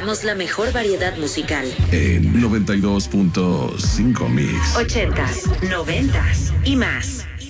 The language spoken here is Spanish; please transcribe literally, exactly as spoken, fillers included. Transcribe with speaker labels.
Speaker 1: presentamos la mejor variedad musical.
Speaker 2: En noventa y dos punto cinco Mix.
Speaker 1: Ochentas, noventas y más.